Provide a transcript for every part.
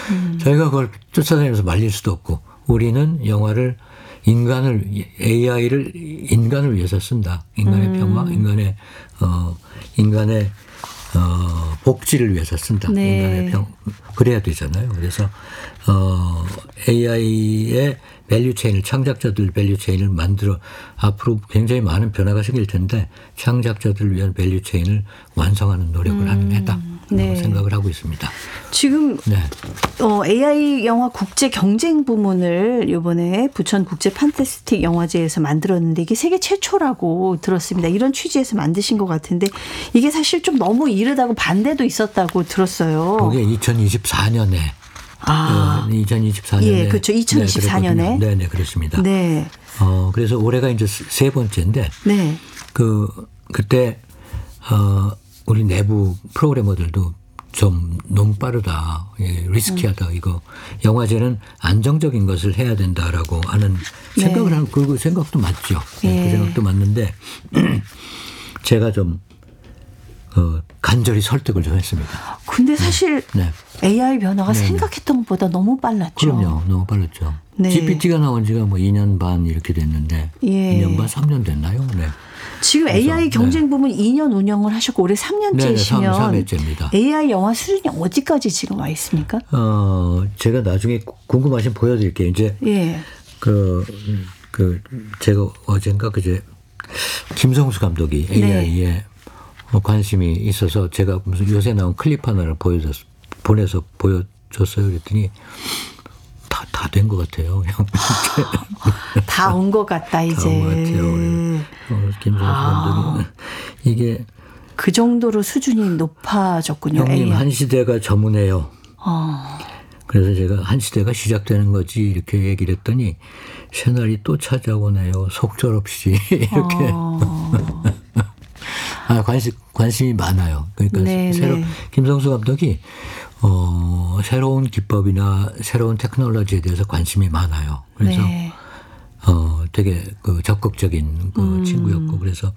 저희가 그걸 쫓아다니면서 말릴 수도 없고 우리는 영화를 AI를 인간을 위해서 쓴다. 인간의 평화, 인간의 복지를 위해서 쓴다. 네. 인간의 그래야 되잖아요. 그래서 AI의 밸류체인을 창작자들 밸류체인을 만들어 앞으로 굉장히 많은 변화가 생길 텐데 창작자들을 위한 밸류체인을 완성하는 노력을 하는 해다. 네. 생각을 하고 있습니다. 지금 네. AI 영화 국제 경쟁 부문을 이번에 부천 국제 판타스틱 영화제에서 만들었는데 이게 세계 최초라고 들었습니다. 이런 취지에서 만드신 것 같은데 이게 사실 좀 너무 이르다고 반대도 있었다고 들었어요. 그게 2024년에 2024년에 예, 그렇죠. 2024년에. 네, 그렇습니다. 네. 그래서 올해가 이제 세 번째인데 네. 그때 우리 내부 프로그래머들도 좀 너무 빠르다, 리스키하다 이거 영화제는 안정적인 것을 해야 된다라고 하는 생각을 하는 그 생각도 맞죠. 네. 그 생각도 맞는데 제가 좀 간절히 설득을 좀 했습니다. 근데 사실 AI 변화가 생각했던 것보다 너무 빨랐죠. 그럼요. 너무 빨랐죠. 네. GPT가 나온 지가 뭐 2년 반 이렇게 됐는데 2년 반 3년 됐나요? 네. 지금 AI 경쟁 부문 2년 운영을 하셨고 올해 3년째시면 3회째입니다. AI 영화 수준이 어디까지 지금 와 있습니까? 제가 나중에 궁금하시면 보여드릴게요. 이제 제가 어젠가 그제 김성수 감독이 AI에 관심이 있어서 제가 무슨 요새 나온 클립 하나를 보내서 보여줬어요. 그랬더니 다 된 것 같아요. 다 온 것 같다 이제. 다 온 것 같아요. 김성수 감독이 이게 그 정도로 수준이 높아졌군요. 형님 AI. 한 시대가 저무네요. 그래서 제가 한 시대가 시작되는 거지 이렇게 얘기를 했더니 새날이 또 찾아오네요. 속절없이 이렇게. 관심이 많아요. 그러니까 김성수 감독이 새로운 기법이나 새로운 테크놀로지에 대해서 관심이 많아요. 그래서 되게 적극적인 친구였고 그래서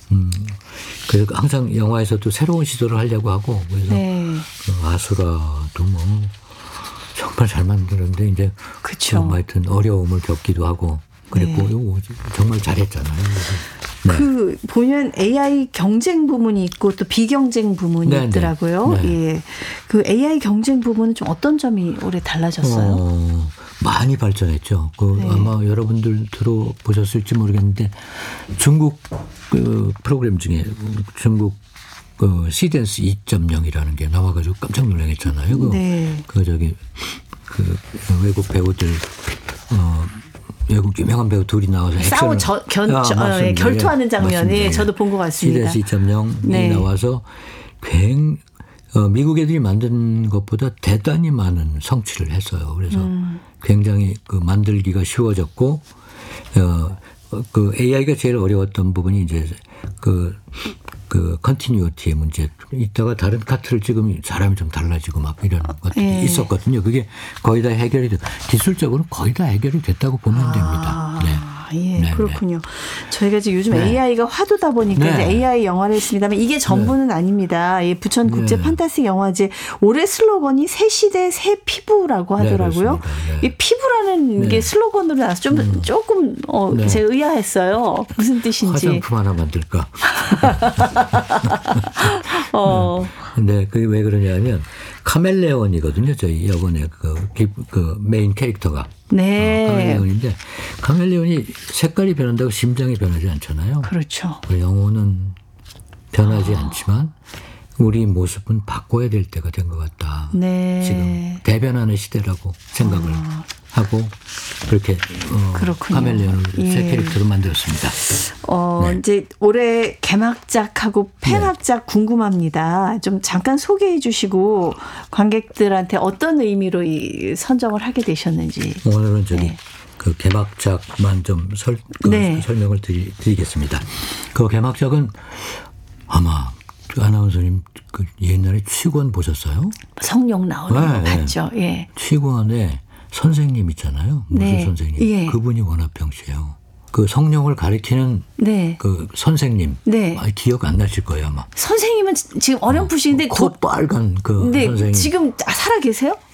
항상 영화에서도 새로운 시도를 하려고 하고 그래서 아수라도 뭐 정말 잘 만드는데 이제 하여튼 어려움을 겪기도 하고 그랬고 정말 잘했잖아요. 보면 AI 경쟁 부문이 있고 또 비경쟁 부문이 있더라고요. 예. 그 AI 경쟁 부문은 좀 어떤 점이 올해 달라졌어요? 많이 발전했죠. 아마 여러분들 들어보셨을지 모르겠는데 중국 프로그램 중에 중국 시댄스 2.0이라는 게 나와가지고 깜짝 놀라겠잖아요. 외국 배우들 외국 유명한 배우 둘이 나와서 결투하는 장면이 저도 본 것 같습니다. 시댄스 2.0이 나와서 미국 애들이 만든 것보다 대단히 많은 성취를 했어요. 그래서 굉장히 만들기가 쉬워졌고 AI가 제일 어려웠던 부분이 이제 컨티뉴티의 문제. 이따가 다른 카트를 찍으면 사람이 좀 달라지고 막 이런 것들이 있었거든요. 그게 거의 다 해결이 기술적으로 거의 다 해결이 됐다고 보면 됩니다. 그렇군요. 저희가 지금 요즘 AI가 화두다 보니까 이제 AI 영화를 했습니다만 이게 전부는 아닙니다. 부천 국제 판타스틱 영화제 올해 슬로건이 새 시대 새 피부라고 하더라고요. 이 피부라는 게 슬로건으로 나와서 조금 제가 의아했어요. 무슨 뜻인지. 화장품 하나 만들까? 그게 왜 그러냐면 카멜레온이거든요. 저희 여건의 메인 캐릭터가. 카멜레온인데 카멜레온이 색깔이 변한다고 심장이 변하지 않잖아요. 그렇죠. 영혼은 변하지 않지만 우리 모습은 바꿔야 될 때가 된 것 같다. 지금 대변하는 시대라고 생각을 하고 그렇게 카멜레온을 새 캐릭터로 만들었습니다. 이제 올해 개막작하고 팬합작 궁금합니다. 좀 잠깐 소개해 주시고 관객들한테 어떤 의미로 이 선정을 하게 되셨는지. 오늘은 그 개막작만 좀 설명을 드리겠습니다. 그 개막작은 아마 아나운서님 옛날에 취권 보셨어요? 성룡 나오는 거 봤죠. 취권에 선생님 있잖아요. 무술 선생님. 그분이 원화평 씨예요. 그 성룡을 가리키는 그 선생님. 기억 안 나실 거예요 아마. 선생님은 지금 어렴풋이인데 코 빨간 선생님. 지금 살아 계세요?